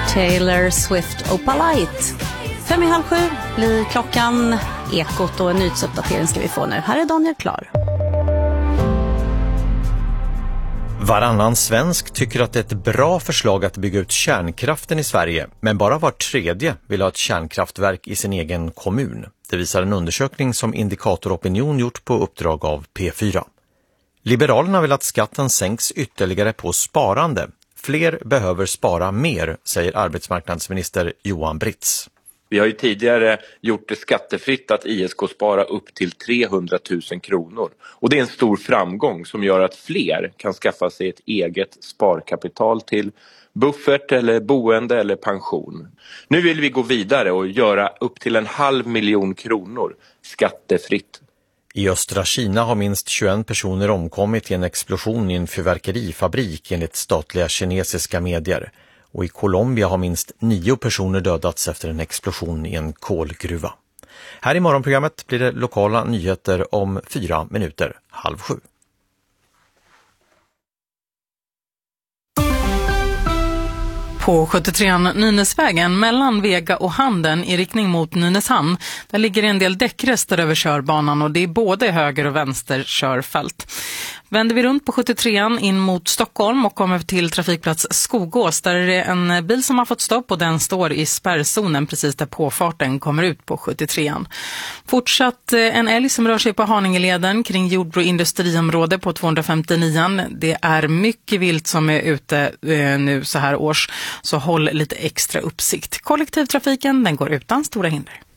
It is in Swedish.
Taylor Swift Opalite. 6:55 blir klockan. Ekot och en nyhetsuppdatering ska vi få nu. Här är Daniel Klar. Varannan svensk tycker att det är ett bra förslag att bygga ut kärnkraften i Sverige, men bara var tredje vill ha ett kärnkraftverk i sin egen kommun. Det visar en undersökning som Indikator Opinion gjort på uppdrag av P4. Liberalerna vill att skatten sänks ytterligare på sparande. Fler behöver spara mer, säger arbetsmarknadsminister Johan Britz. Vi har ju tidigare gjort det skattefritt att ISK-spara upp till 300 000 kronor. Och det är en stor framgång som gör att fler kan skaffa sig ett eget sparkapital till buffert eller boende eller pension. Nu vill vi gå vidare och göra upp till 500 000 kronor skattefritt. I östra Kina har minst 21 personer omkommit i en explosion i en fyrverkerifabrik enligt statliga kinesiska medier. Och i Colombia har minst 9 personer dödats efter en explosion i en kolgruva. Här i morgonprogrammet blir det lokala nyheter om 4 minuter, 6:30. På 73an Nynäsvägen mellan Vega och Handen i riktning mot Nynäshamn. Där ligger en del däckrester över körbanan och det är både höger- och vänster körfält. Vänder vi runt på 73an in mot Stockholm och kommer till trafikplats Skogås. Där är det en bil som har fått stopp och den står i spärrzonen precis där påfarten kommer ut på 73an. Fortsatt en älg som rör sig på Haningeleden kring Jordbro industriområde på 259an. Det är mycket vilt som är ute nu så här års, så håll lite extra uppsikt. Kollektivtrafiken den går utan stora hinder.